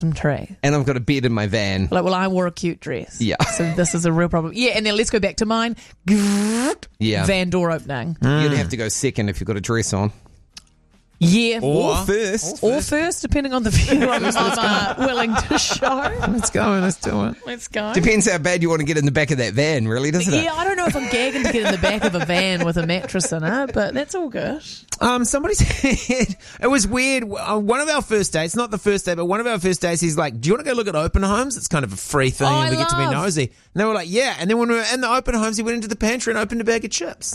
tree. And I've got a bed in my van. Like, well, I wore a cute dress. Yeah. So this is a real problem. Yeah, and then let's go back to mine. Yeah. Van door opening. You'd have to go second if you've got a dress on. Yeah. Or first. Or first, depending on the view I'm willing to show. Let's go. Let's do it. Let's go. Depends how bad you want to get in the back of that van, really, doesn't it? Yeah, I don't know if I'm gagging to get in the back of a van with a mattress in it, but that's all good. Somebody said it was weird. One of our first dates, not the first day, but one of our first days, he's like, "Do you want to go look at open homes? It's kind of a free thing, and we get to be nosy." And they were like, "Yeah." And then when we were in the open homes, he went into the pantry and opened a bag of chips.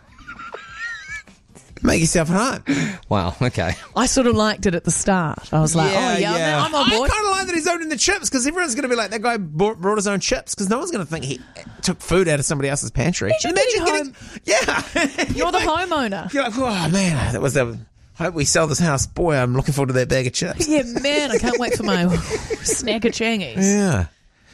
Make yourself at home. Wow, okay. I sort of liked it at the start. I was like, I'm on board. I kind of like that he's opening the chips because everyone's going to be like, that guy brought his own chips because no one's going to think he took food out of somebody else's pantry. Imagine getting, yeah. You're the homeowner. You're like, oh man, that was I hope we sell this house. Boy, I'm looking forward to that bag of chips. Yeah, man, I can't wait for my snack of changies. Yeah.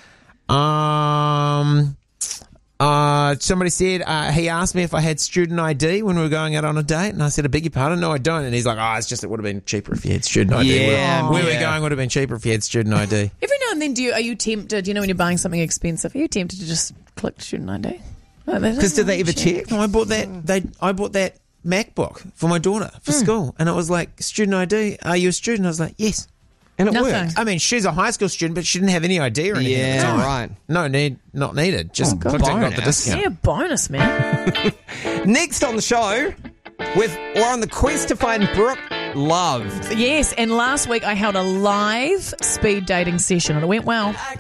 Somebody said he asked me if I had student ID when we were going out on a date, and I said, I beg your pardon, no, I don't. And he's like, it's just it would have been cheaper if you had student ID. Yeah, where we're going would have been cheaper if you had student ID. Every now and then, are you tempted? You know, when you're buying something expensive, are you tempted to just click student ID? Because did they ever check? No, I bought that. I bought that MacBook for my daughter for school, and it was like, student ID. Are you a student? I was like, yes. And it Nothing. worked. I mean, she's a high school student, but she didn't have any ID or anything. Yeah, right. No need, not needed. Just clicked and got the discount. Yeah, bonus, man. Next on the show, we're on the quest to find Brooke love. Yes, and last week I held a live speed dating session and it went well.